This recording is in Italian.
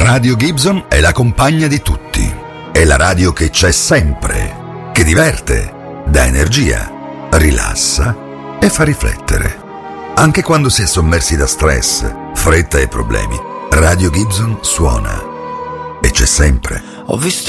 Radio Gibson è la compagna di tutti. È la radio che c'è sempre, che diverte, dà energia, rilassa e fa riflettere. Anche quando si è sommersi da stress, fretta e problemi, Radio Gibson suona e c'è sempre. Ho visto